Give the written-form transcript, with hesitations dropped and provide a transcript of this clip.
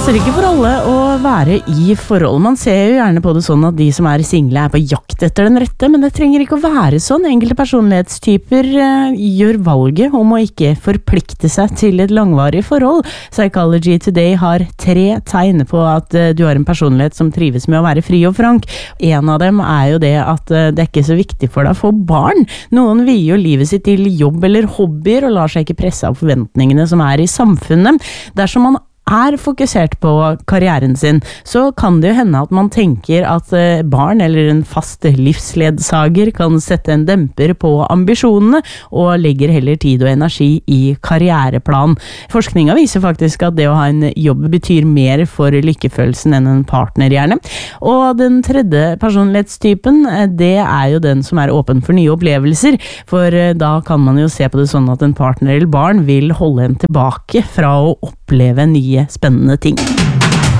passer ikke for alle å være i forhold. Man ser jo gjerne på det sånn at de som single på jakt etter den rette, men det trenger ikke å være sånn. Enkelte personlighetstyper gjør valget om å ikke forplikte seg til et langvarig forhold. Psychology Today har 3 tegn på at du har en personlighet som trives med å være fri og frank. En av dem jo det at det ikke så viktig for deg å få barn. Noen vier jo livet sitt til jobb eller hobbyer og lar seg ikke presse av forventningene som i samfunnet. Dersom man fokusert på karrieren sin, så kan det jo hende at man tenker at barn eller en fast livsledsager kan sette en demper på ambisjonene, og legger heller tid og energi i karriereplan. Forskninga viser faktisk at det å ha en jobb betyr mer for lykkefølelsen enn en partner gjerne. Og den tredje personlighetstypen, det jo den som åpen for nye opplevelser, for da kan man jo se på det sånn at en partner eller barn vil holde en tilbake fra å oppleve nye spennende ting.